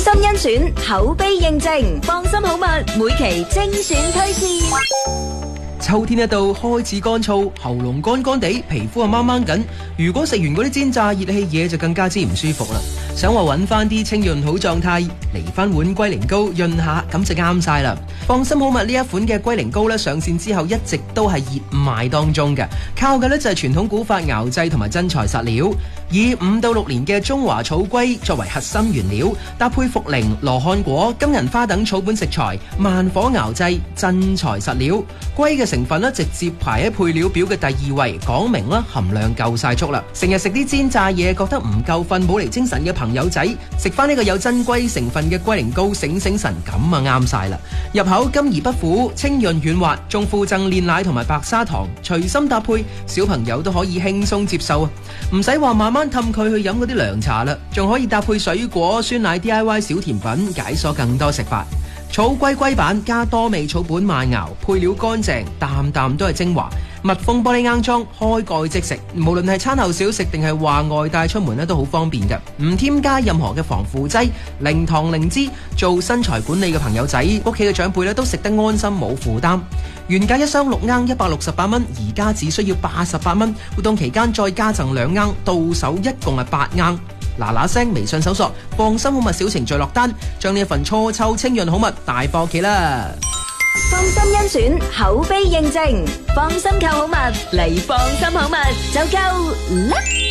心甄選，口碑認證，放心好物，每期精選推薦。 秋天一到，開始乾燥，喉嚨乾乾地，皮膚啊掹掹緊。如果食完嗰啲煎炸熱氣嘢，就更加之唔舒服啦。想話揾翻啲清潤好狀態，嚟翻碗龜苓膏潤下，咁就啱晒啦。放心好物呢一款嘅龜苓膏呢，上線之後一直都係熱賣當中嘅，靠嘅呢就係傳統古法熬製同埋真材實料，以5到6年嘅中華草龜作為核心原料，搭配茯苓、羅漢果、金銀花等草本食材，慢火熬製，真材實料。龜嘅成分呢，直接排喺配料表嘅第2位，講明啦含量夠晒足啦。成日食啲煎炸嘢覺得唔夠瞓冇嚟精神嘅朋友仔，食翻呢個有真龜成分嘅龜苓膏醒醒神，咁啊啱晒啦。入口甘而不苦，清潤軟滑，仲附贈煉奶同埋白砂糖，隨心搭配，小朋友都可以輕鬆接受啊！唔使話慢慢氹佢去飲嗰啲涼茶啦，仲可以搭配水果、酸奶 DIY 小甜品，解鎖更多食法。草龜龜板加多味草本慢熬，配料乾淨，啖啖都係精華。密封玻璃罌裝，開蓋即食。無論係餐後小食定係話外帶出門咧，都好方便嘅。唔添加任何嘅防腐劑，零糖零脂。做身材管理嘅朋友仔，屋企嘅長輩咧都食得安心冇負擔。原價一箱6罌168蚊，而家只需要88蚊。活動期間再加贈2罌，到手一共係8罌。嗱聲微信搜索放心好物小程序落單，將呢一份初秋清潤好物帶返屋企啦。 放心甄選，口碑認證，放心購好物嚟放心好物就夠啦。